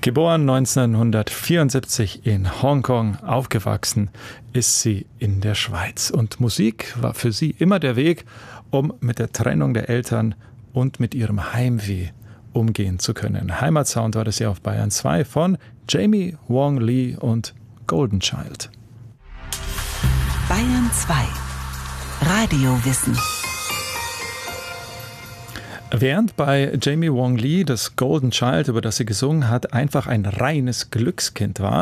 Geboren 1974 in Hongkong, aufgewachsen ist sie in der Schweiz. Und Musik war für sie immer der Weg, um mit der Trennung der Eltern und mit ihrem Heimweh umgehen zu können. Heimatsound war das ja auf Bayern 2 von Jamie Wong Lee und Golden Child. Bayern 2 Radiowissen. Während bei Jamie Wong Lee das Golden Child, über das sie gesungen hat, einfach ein reines Glückskind war,